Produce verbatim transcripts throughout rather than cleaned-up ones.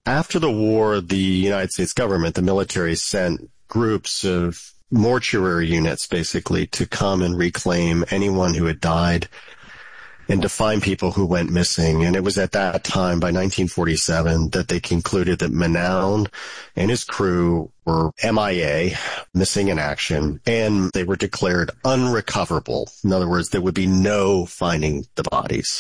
After the war, the United States government, the military, sent groups of mortuary units basically to come and reclaim anyone who had died and to find people who went missing. And it was at that time, by nineteen forty-seven, that they concluded that Manown and his crew were M I A, missing in action, and they were declared unrecoverable. In other words, there would be no finding the bodies.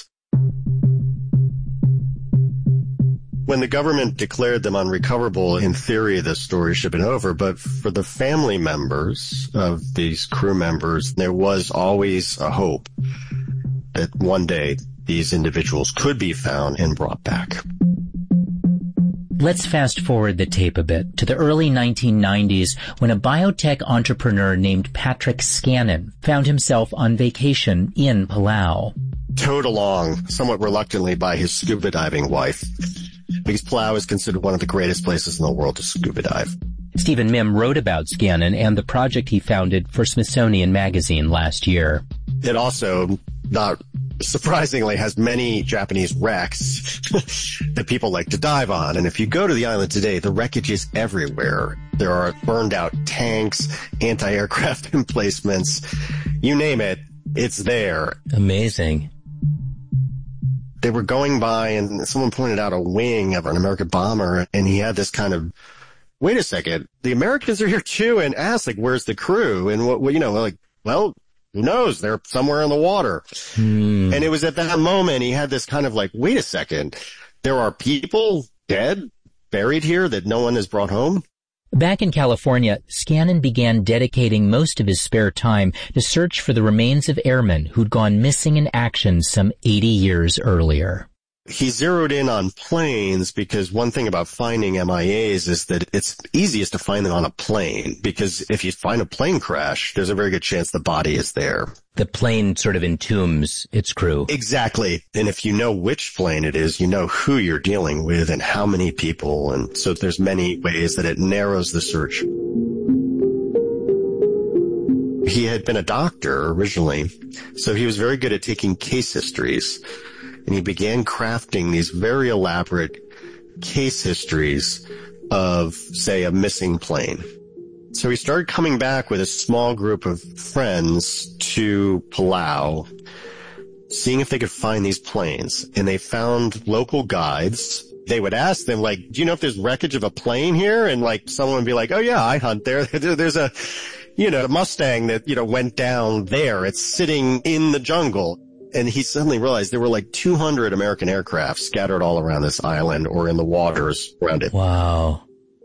When the government declared them unrecoverable, in theory, the story should have been over. But for the family members of these crew members, there was always a hope that one day these individuals could be found and brought back. Let's fast forward the tape a bit to the early nineteen nineties when a biotech entrepreneur named Patrick Scannon found himself on vacation in Palau. Towed along somewhat reluctantly by his scuba diving wife, because Palau is considered one of the greatest places in the world to scuba dive. Stephen Mihm wrote about Scannon and the project he founded for Smithsonian Magazine last year. It also, not surprisingly, has many Japanese wrecks that people like to dive on. And if you go to the island today, the wreckage is everywhere. There are burned out tanks, anti-aircraft emplacements, you name it, it's there. Amazing. They were going by and someone pointed out a wing of an American bomber, and he had this kind of, wait a second, the Americans are here too, and asked, like, where's the crew? And what, you know, like, well, who knows? They're somewhere in the water. Hmm. And it was at that moment he had this kind of like, wait a second, there are people dead, buried here that no one has brought home? Back in California, Scannon began dedicating most of his spare time to search for the remains of airmen who'd gone missing in action some eighty years earlier. He zeroed in on planes because one thing about finding M I As is that it's easiest to find them on a plane, because if you find a plane crash, there's a very good chance the body is there. The plane sort of entombs its crew. Exactly. And if you know which plane it is, you know who you're dealing with and how many people. And so there's many ways that it narrows the search. He had been a doctor originally, so he was very good at taking case histories. And he began crafting these very elaborate case histories of, say, a missing plane. So he started coming back with a small group of friends to Palau, seeing if they could find these planes. And they found local guides. They would ask them, like, do you know if there's wreckage of a plane here? And, like, someone would be like, oh, yeah, I hunt there. There's a, you know, a Mustang that, you know, went down there. It's sitting in the jungle. And he suddenly realized there were like two hundred American aircraft scattered all around this island or in the waters around it. Wow.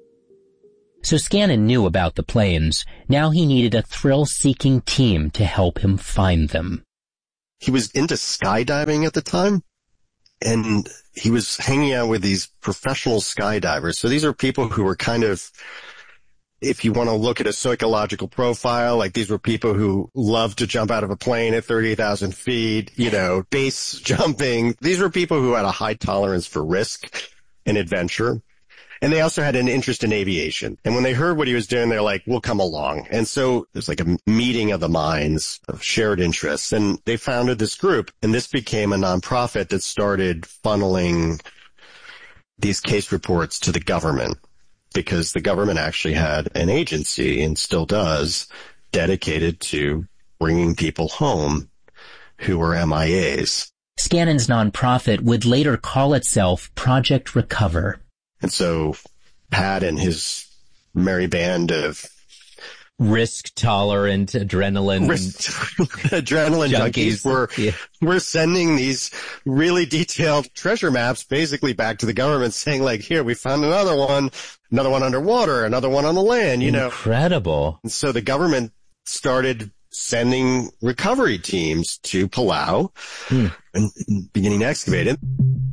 So Scannon knew about the planes. Now he needed a thrill-seeking team to help him find them. He was into skydiving at the time, and he was hanging out with these professional skydivers. So these are people who were kind of, if you want to look at a psychological profile, like these were people who loved to jump out of a plane at thirty thousand feet, you know, base jumping. These were people who had a high tolerance for risk and adventure. And they also had an interest in aviation. And when they heard what he was doing, they're like, we'll come along. And so there's like a meeting of the minds of shared interests. And they founded this group. And this became a nonprofit that started funneling these case reports to the government, because the government actually had an agency, and still does, dedicated to bringing people home who were M I As. Scannon's nonprofit would later call itself Project Recover. And so Pat and his merry band of risk-tolerant adrenaline risk, adrenaline junkies, junkies were, yeah. were sending these really detailed treasure maps basically back to the government, saying like, here, we found another one, another one underwater, another one on the land, you Incredible. know. Incredible. And so the government started sending recovery teams to Palau hmm. and beginning to excavate it.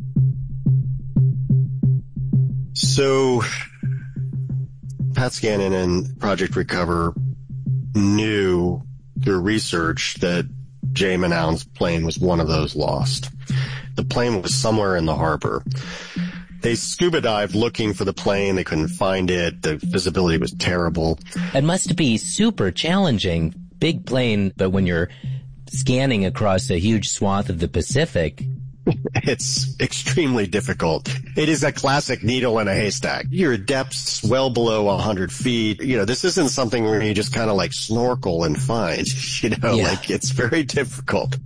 So Pat Scannon and Project Recover knew through research that Jay Manown's plane was one of those lost. The plane was somewhere in the harbor. They scuba dived looking for the plane. They couldn't find it. The visibility was terrible. It must be super challenging. Big plane, but when you're scanning across a huge swath of the Pacific, it's extremely difficult. It is a classic needle in a haystack. Your depth's well below one hundred feet. You know, this isn't something where you just kind of like snorkel and find, you know, yeah. like it's very difficult.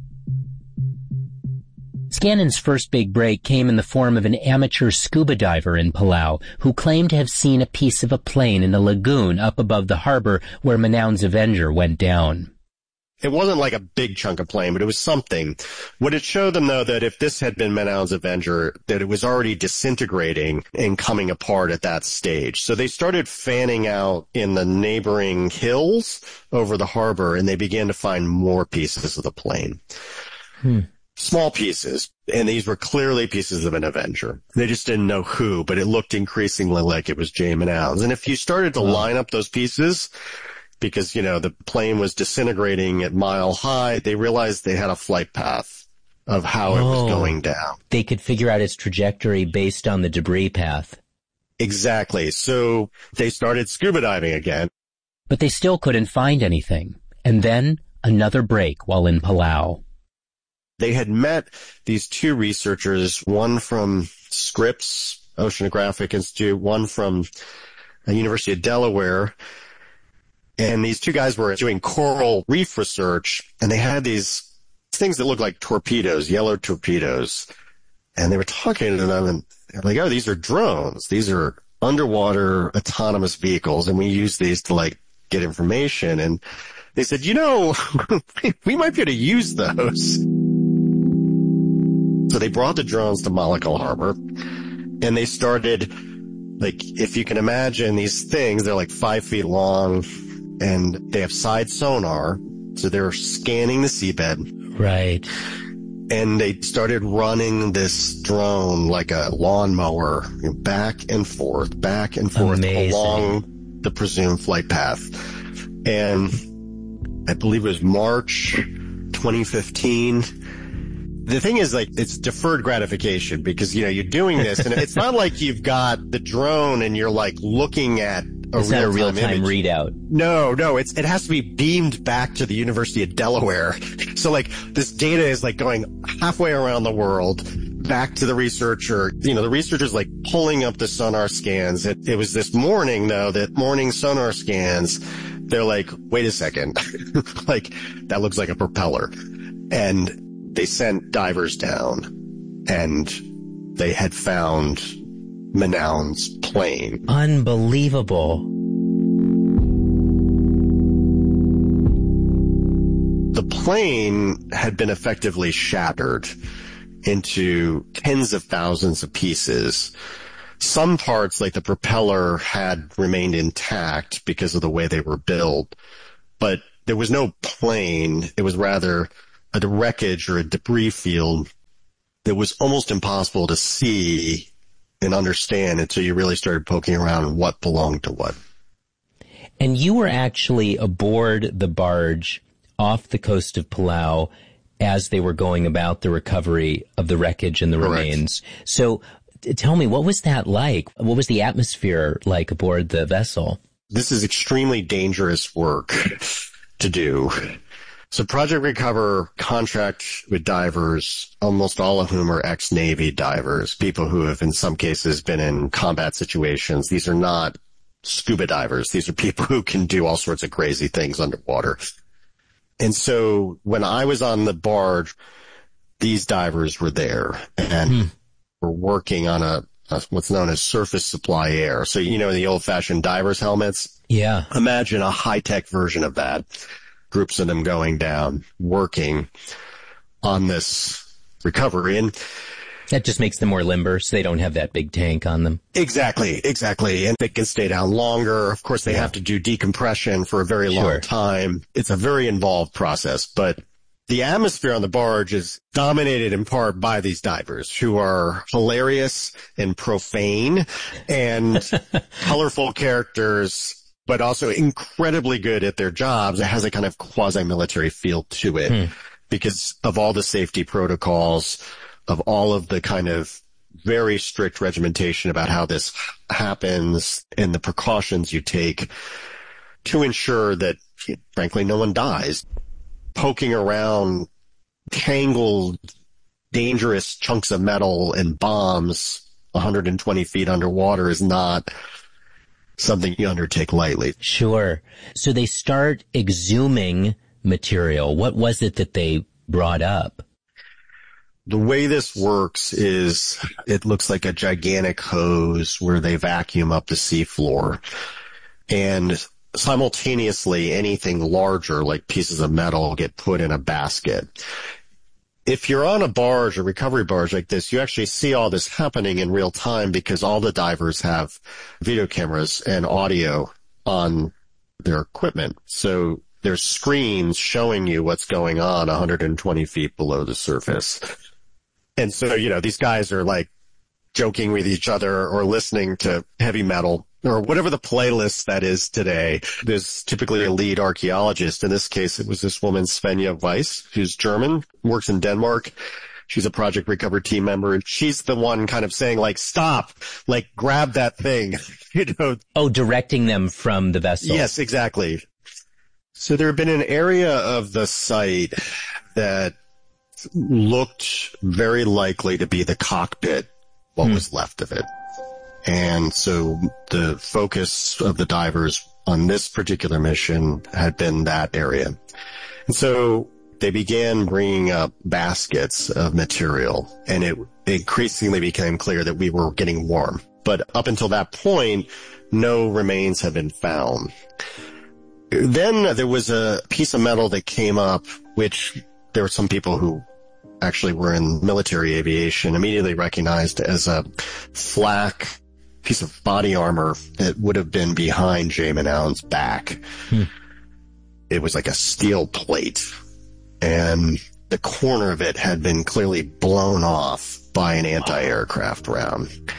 Scannon's first big break came in the form of an amateur scuba diver in Palau who claimed to have seen a piece of a plane in a lagoon up above the harbor where Manaun's Avenger went down. It wasn't like a big chunk of plane, but it was something. Would it show them, though, that if this had been Manaun's Avenger, that it was already disintegrating and coming apart at that stage? So they started fanning out in the neighboring hills over the harbor, and they began to find more pieces of the plane. Hmm. Small pieces, and these were clearly pieces of an Avenger. They just didn't know who, but it looked increasingly like it was Jay Manaun's. And if you started to oh. line up those pieces, because, you know, the plane was disintegrating at mile high, they realized they had a flight path of how oh, it was going down. They could figure out its trajectory based on the debris path. Exactly. So they started scuba diving again. But they still couldn't find anything. And then another break while in Palau. They had met these two researchers, one from Scripps Oceanographic Institute, one from the University of Delaware. And these two guys were doing coral reef research, and they had these things that looked like torpedoes, yellow torpedoes. And they were talking to them, and they're like, oh, these are drones. These are underwater autonomous vehicles, and we use these to, like, get information. And they said, you know, we might be able to use those. So they brought the drones to Malakal Harbor, and they started, like, if you can imagine these things, they're like five feet long, and they have side sonar, so they're scanning the seabed. Right. And they started running this drone like a lawnmower, you know, back and forth, back and forth Amazing. Along the presumed flight path. And I believe it was March twenty fifteen. The thing is, like, it's deferred gratification because, you know, you're doing this, and it's not like you've got the drone and you're, like, looking at a it's not a real-time real-time readout. No, no, it's it has to be beamed back to the University of Delaware. So, like, this data is, like, going halfway around the world back to the researcher. You know, the researcher's, like, pulling up the sonar scans. It, it was this morning, though, that morning sonar scans, they're like, wait a second. Like, that looks like a propeller. And they sent divers down, and they had found Manaun's plane. Unbelievable. The plane had been effectively shattered into tens of thousands of pieces. Some parts, like the propeller, had remained intact because of the way they were built, but there was no plane. It was rather a wreckage or a debris field that was almost impossible to see and understand until you really started poking around what belonged to what. And you were actually aboard the barge off the coast of Palau as they were going about the recovery of the wreckage and the Correct. remains. So t- tell me, what was that like? What was the atmosphere like aboard the vessel? This is extremely dangerous work to do. So Project Recover contract with divers, almost all of whom are ex-Navy divers, people who have in some cases been in combat situations. These are not scuba divers. These are people who can do all sorts of crazy things underwater. And so when I was on the barge, these divers were there and hmm. were working on a, a what's known as surface supply air. So, you know, the old-fashioned divers' helmets? Yeah. Imagine a high-tech version of that. Groups of them going down, working on this recovery. And that just makes them more limber, so they don't have that big tank on them. Exactly, exactly. And they can stay down longer. Of course, they yeah. have to do decompression for a very sure. long time. It's a very involved process, but the atmosphere on the barge is dominated in part by these divers who are hilarious and profane and colorful characters, but also incredibly good at their jobs. It has a kind of quasi-military feel to it hmm. because of all the safety protocols, of all of the kind of very strict regimentation about how this happens and the precautions you take to ensure that, frankly, no one dies. Poking around tangled, dangerous chunks of metal and bombs one hundred twenty feet underwater is not something you undertake lightly. Sure. So they start exhuming material. What was it that they brought up? The way this works is it looks like a gigantic hose where they vacuum up the seafloor, and simultaneously anything larger like pieces of metal get put in a basket. If you're on a barge, a recovery barge like this, you actually see all this happening in real time because all the divers have video cameras and audio on their equipment. So there's screens showing you what's going on one hundred twenty feet below the surface. And so, you know, these guys are like joking with each other or listening to heavy metal or whatever the playlist that is today. There's typically a lead archaeologist. In this case, it was this woman, Svenja Weiss, who's German, works in Denmark. She's a Project Recover team member. And she's the one kind of saying, like, stop, like, grab that thing, you know. Oh, directing them from the vessel. Yes, exactly. So there had been an area of the site that looked very likely to be the cockpit, what hmm. was left of it. And so the focus of the divers on this particular mission had been that area. And so they began bringing up baskets of material, and it increasingly became clear that we were getting warm. But up until that point, no remains had been found. Then there was a piece of metal that came up, which there were some people who actually were in military aviation immediately recognized as a flak piece of body armor that would have been behind Jay Manown's back. Hmm. It was like a steel plate, and the corner of it had been clearly blown off by an anti-aircraft round.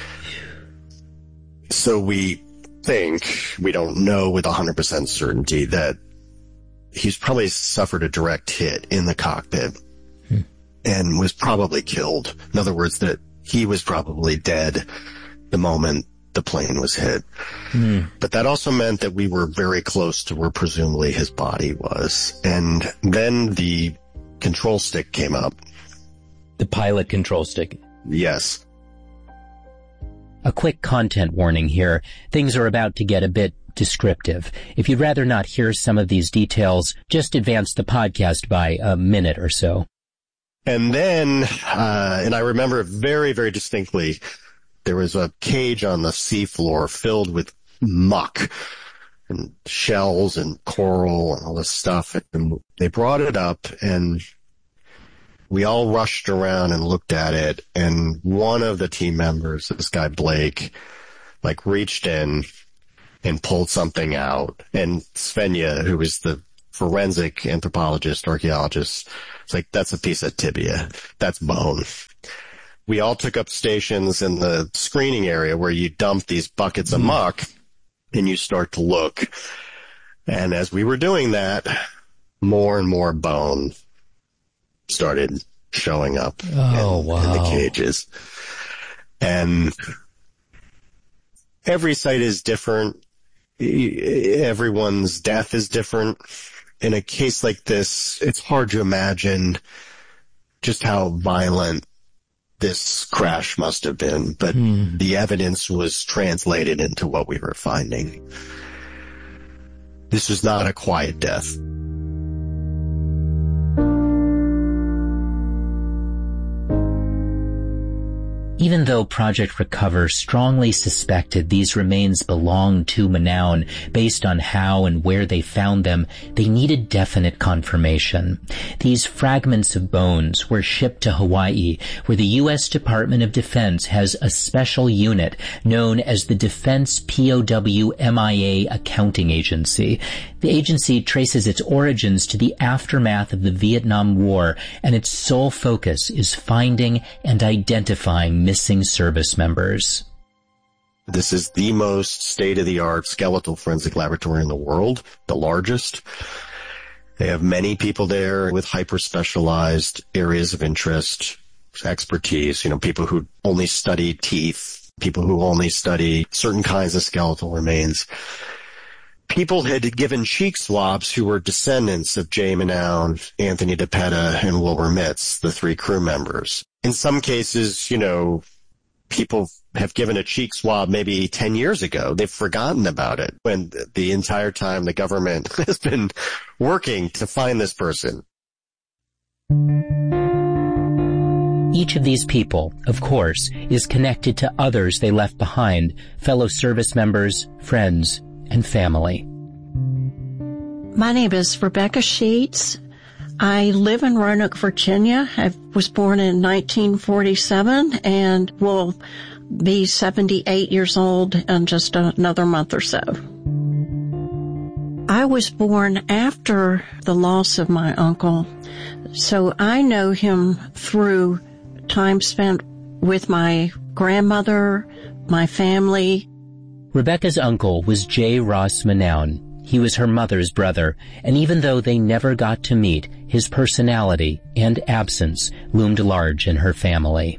So we think, we don't know with one hundred percent certainty, that he's probably suffered a direct hit in the cockpit hmm. and was probably killed. In other words, that he was probably dead the moment the plane was hit. Hmm. But that also meant that we were very close to where presumably his body was. And then the control stick came up. The pilot control stick. Yes. A quick content warning here. Things are about to get a bit descriptive. If you'd rather not hear some of these details, just advance the podcast by a minute or so. And then, uh, and I remember very, very distinctly, there was a cage on the seafloor filled with muck and shells and coral and all this stuff. And they brought it up, and we all rushed around and looked at it. And one of the team members, this guy Blake, like reached in and pulled something out. And Svenja, who was the forensic anthropologist, archaeologist, was like, that's a piece of tibia. That's bone. We all took up stations in the screening area where you dump these buckets of muck and you start to look. And as we were doing that, more and more bone started showing up oh, in, wow. in the cages. And every site is different. Everyone's death is different. In a case like this, it's hard to imagine just how violent this crash must have been, but hmm. the evidence was translated into what we were finding. This was not a quiet death. Even though Project Recover strongly suspected these remains belonged to Manown based on how and where they found them, they needed definite confirmation. These fragments of bones were shipped to Hawaii, where the U S Department of Defense has a special unit known as the Defense P O W M I A Accounting Agency. The agency traces its origins to the aftermath of the Vietnam War, and its sole focus is finding and identifying missing service members. This is the most state-of-the-art skeletal forensic laboratory in the world, the largest. They have many people there with hyper-specialized areas of interest, expertise, you know, people who only study teeth, people who only study certain kinds of skeletal remains. People had given cheek swabs who were descendants of Jay Manown, Anthony DePetta, and Wilbur Mitz, the three crew members. In some cases, you know, people have given a cheek swab maybe ten years ago. They've forgotten about it when the entire time the government has been working to find this person. Each of these people, of course, is connected to others they left behind, fellow service members, friends, and family. My name is Rebecca Sheets. I live in Roanoke, Virginia. I was born in nineteen forty-seven and will be seventy-eight years old in just another month or so. I was born after the loss of my uncle, so I know him through time spent with my grandmother, my family. Rebecca's uncle was J. Ross Manown. He was her mother's brother, and even though they never got to meet, his personality and absence loomed large in her family.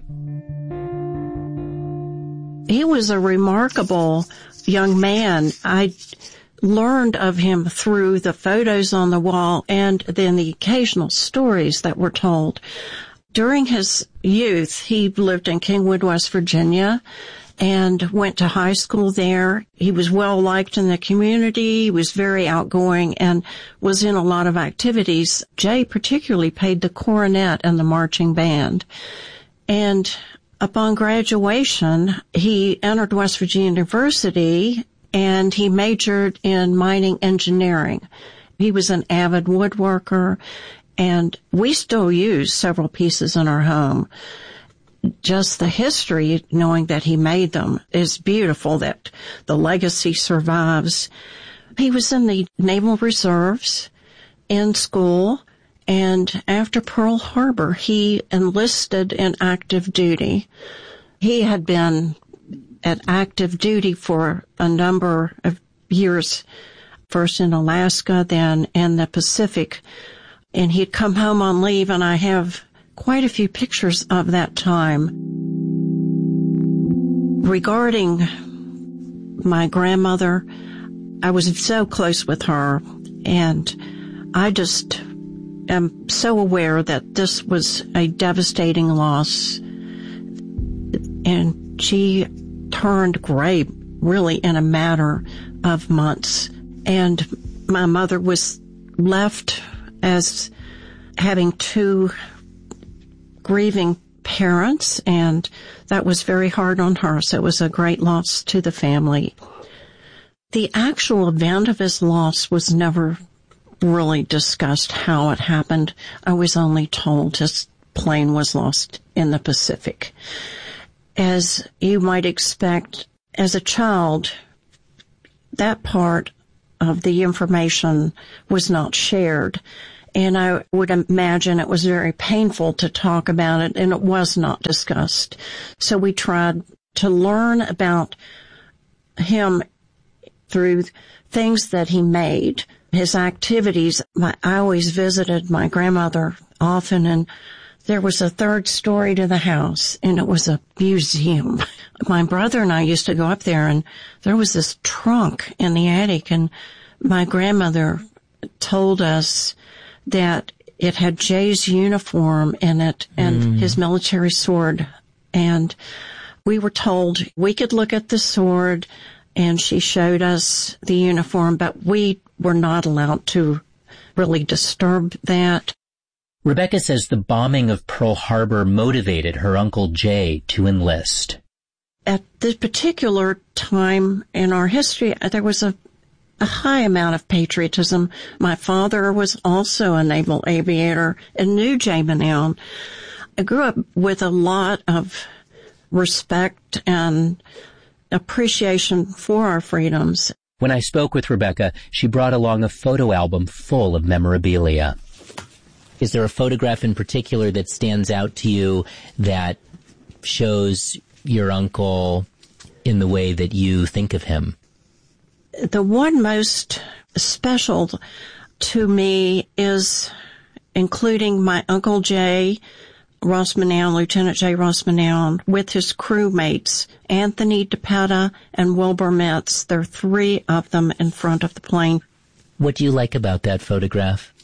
He was a remarkable young man. I learned of him through the photos on the wall and then the occasional stories that were told. During his youth, he lived in Kingwood, West Virginia, and went to high school there. He was well liked in the community. He was very outgoing and was in a lot of activities. Jay particularly played the cornet and the marching band. And upon graduation, he entered West Virginia University and he majored in mining engineering. He was an avid woodworker, and we still use several pieces in our home. Just the history, knowing that he made them, is beautiful, that the legacy survives. He was in the Naval Reserves in school, and after Pearl Harbor, he enlisted in active duty. He had been at active duty for a number of years, first in Alaska, then in the Pacific, and he'd come home on leave, and I have quite a few pictures of that time. Regarding my grandmother, I was so close with her, and I just am so aware that this was a devastating loss, and she turned gray really in a matter of months, and my mother was left as having two grieving parents, and that was very hard on her, so it was a great loss to the family. The actual event of his loss was never really discussed, how it happened. I was only told his plane was lost in the Pacific. As you might expect, as a child, that part of the information was not shared. And I would imagine it was very painful to talk about it, and it was not discussed. So we tried to learn about him through things that he made, his activities. My, I always visited my grandmother often, and there was a third story to the house, and it was a museum. My brother and I used to go up there, and there was this trunk in the attic, and my grandmother told us that it had Jay's uniform in it and mm. his military sword. And we were told we could look at the sword, and she showed us the uniform, but we were not allowed to really disturb that. Rebecca says the bombing of Pearl Harbor motivated her Uncle Jay to enlist. At this particular time in our history, there was a a high amount of patriotism. My father was also a naval aviator and knew Jay Manown. I grew up with a lot of respect and appreciation for our freedoms. When I spoke with Rebecca, she brought along a photo album full of memorabilia. Is there a photograph in particular that stands out to you that shows your uncle in the way that you think of him? The one most special to me is including my Uncle Jay Ross Manown, Lieutenant J. Ross Manown, with his crewmates, Anthony DePetta and Wilbur Metz. There are three of them in front of the plane. What do you like about that photograph?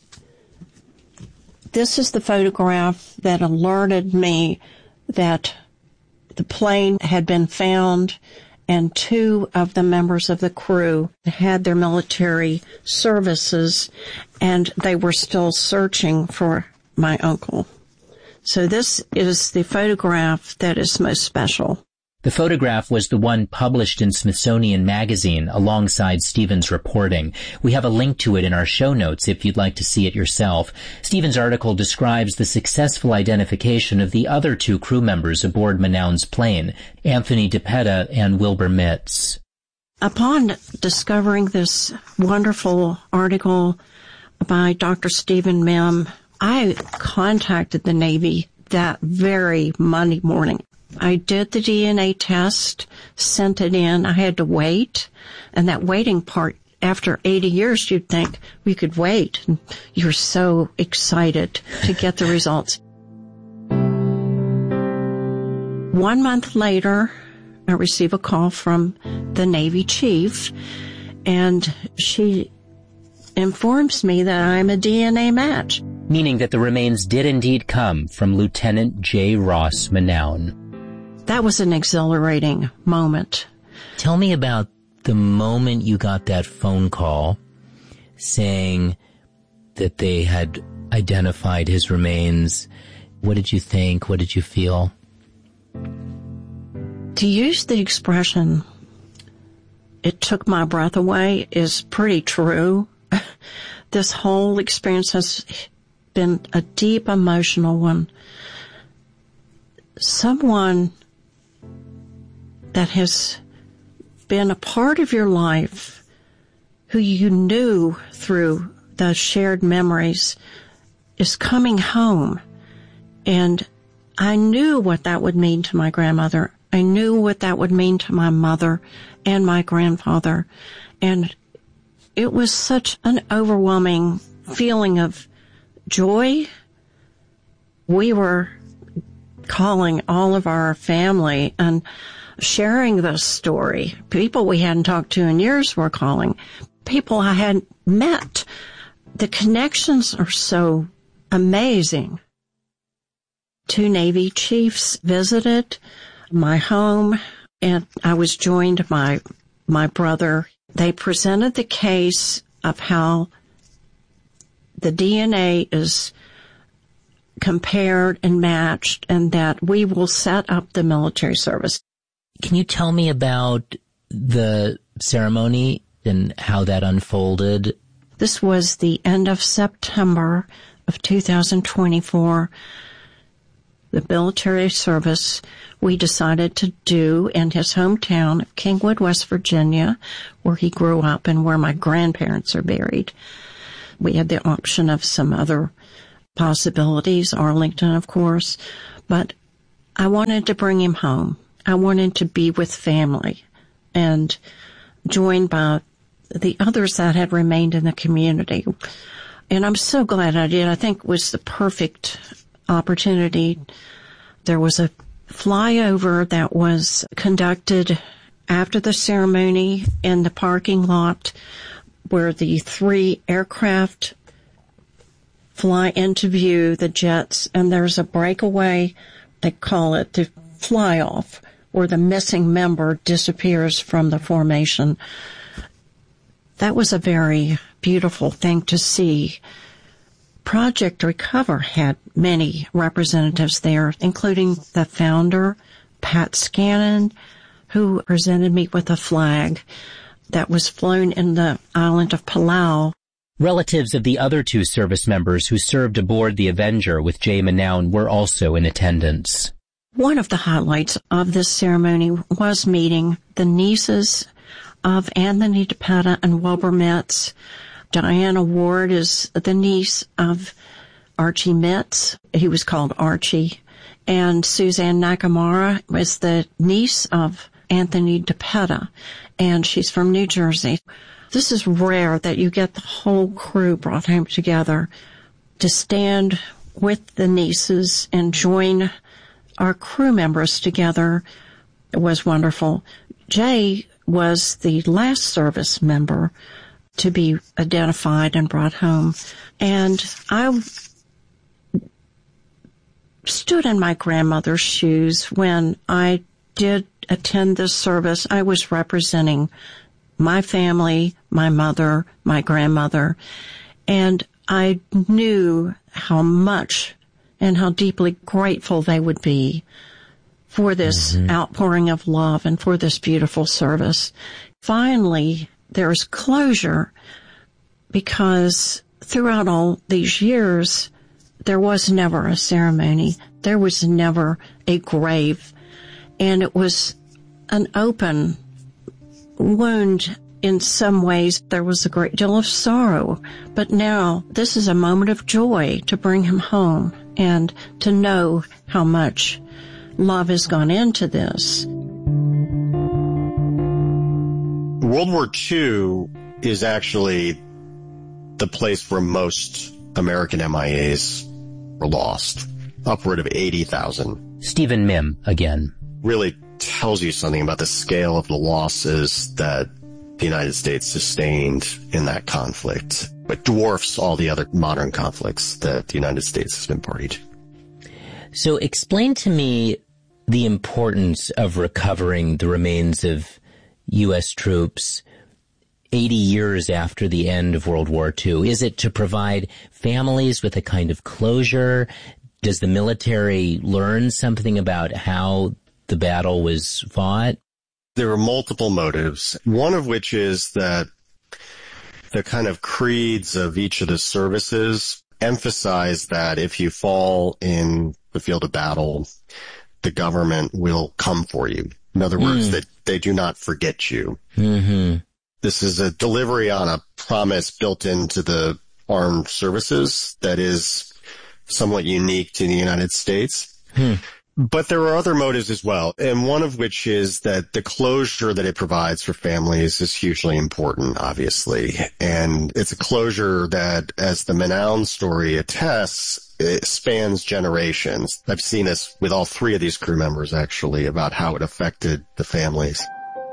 This is the photograph that alerted me that the plane had been found, and two of the members of the crew had their military services, and they were still searching for my uncle. So this is the photograph that is most special. The photograph was the one published in Smithsonian Magazine alongside Stephen's reporting. We have a link to it in our show notes if you'd like to see it yourself. Stephen's article describes the successful identification of the other two crew members aboard Manown's plane, Anthony DiPetta and Wilbur Mitz. Upon discovering this wonderful article by Doctor Stephen Mihm, I contacted the Navy that very Monday morning. I did the D N A test, sent it in. I had to wait. And that waiting part, after eighty years, you'd think we could wait. And you're so excited to get the results. One month later, I receive a call from the Navy chief, and she informs me that I'm a D N A match. Meaning that the remains did indeed come from Lieutenant J. Ross Manown. That was an exhilarating moment. Tell me about the moment you got that phone call saying that they had identified his remains. What did you think? What did you feel? To use the expression, it took my breath away, is pretty true. This whole experience has been a deep emotional one. Someone that has been a part of your life, who you knew through the shared memories, is coming home. And I knew what that would mean to my grandmother. I knew what that would mean to my mother and my grandfather. And it was such an overwhelming feeling of joy. We were calling all of our family and sharing this story. People we hadn't talked to in years were calling. People I hadn't met. The connections are so amazing. Two Navy chiefs visited my home, and I was joined by my brother. They presented the case of how the D N A is compared and matched, and that we will set up the military service. Can you tell me about the ceremony and how that unfolded? This was the end of September of two thousand twenty-four. The military service we decided to do in his hometown of Kingwood, West Virginia, where he grew up and where my grandparents are buried. We had the option of some other possibilities, Arlington, of course, but I wanted to bring him home. I wanted to be with family and joined by the others that had remained in the community. And I'm so glad I did. I think it was the perfect opportunity. There was a flyover that was conducted after the ceremony in the parking lot where the three aircraft fly into view, the jets, and there's a breakaway, they call it the fly-off, where the missing member disappears from the formation. That was a very beautiful thing to see. Project Recover had many representatives there, including the founder, Pat Scannon, who presented me with a flag that was flown in the island of Palau. Relatives of the other two service members who served aboard the Avenger with Jay Manown were also in attendance. One of the highlights of this ceremony was meeting the nieces of Anthony DiPetta and Wilbur Mitz. Diana Ward is the niece of Archie Mitz. He was called Archie. And Suzanne Nakamura was the niece of Anthony DiPetta, and she's from New Jersey. This is rare that you get the whole crew brought home together to stand with the nieces and join our crew members together. It was wonderful. Jay was the last service member to be identified and brought home. And I stood in my grandmother's shoes when I did attend this service. I was representing my family, my mother, my grandmother, and I knew how much and how deeply grateful they would be for this mm-hmm. outpouring of love and for this beautiful service. Finally, there's closure because throughout all these years, there was never a ceremony. There was never a grave. And it was an open wound in some ways. There was a great deal of sorrow. But now this is a moment of joy to bring him home and to know how much love has gone into this. World War Two is actually the place where most American M I As were lost. Upward of eighty thousand. Stephen Mihm again. Really tells you something about the scale of the losses that the United States sustained in that conflict. But dwarfs all the other modern conflicts that the United States has been party to. So explain to me the importance of recovering the remains of U S troops eighty years after the end of World War Two. Is it to provide families with a kind of closure? Does the military learn something about how the battle was fought? There are multiple motives, one of which is that the kind of creeds of each of the services emphasize that if you fall in the field of battle, the government will come for you. In other words, mm. that they do not forget you. Mm-hmm. This is a delivery on a promise built into the armed services that is somewhat unique to the United States. Hmm. But there are other motives as well, and one of which is that the closure that it provides for families is hugely important, obviously. And it's a closure that, as the Manaus story attests, it spans generations. I've seen this with all three of these crew members, actually, about how it affected the families.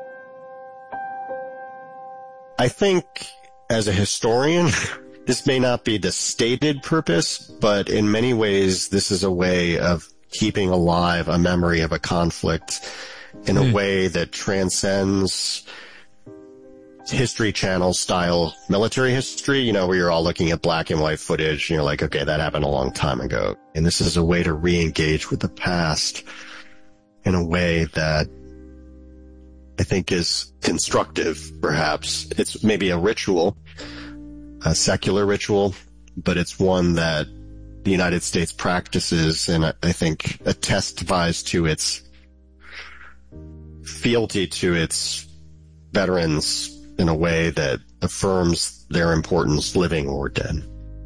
I think, as a historian, this may not be the stated purpose, but in many ways, this is a way of keeping alive a memory of a conflict in mm. a way that transcends History Channel style military history, you know, where you're all looking at black and white footage and you're like, okay, that happened a long time ago. And this is a way to re-engage with the past in a way that I think is constructive, perhaps. It's maybe a ritual, a secular ritual, but it's one that the United States practices, and I think it testifies to its fealty to its veterans in a way that affirms their importance, living or dead.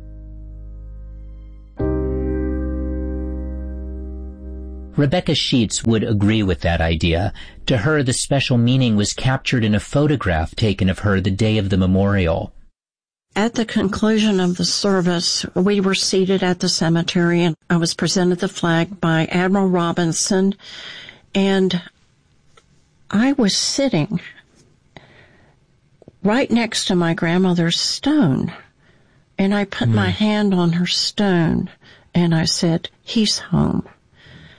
Rebecca Sheets would agree with that idea. To her, the special meaning was captured in a photograph taken of her the day of the memorial. At the conclusion of the service, we were seated at the cemetery, and I was presented the flag by Admiral Robinson, and I was sitting right next to my grandmother's stone, and I put mm. my hand on her stone, and I said, "He's home."